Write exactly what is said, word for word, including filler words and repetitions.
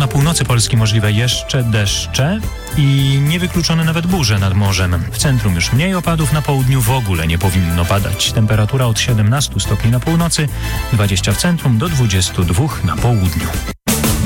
na północy Polski możliwe jeszcze deszcze i niewykluczone nawet burze nad morzem. W centrum już mniej opadów, na południu w ogóle nie powinno padać. Temperatura od siedemnastu stopni na północy, dwadzieścia w centrum do dwudziestu dwóch na południu.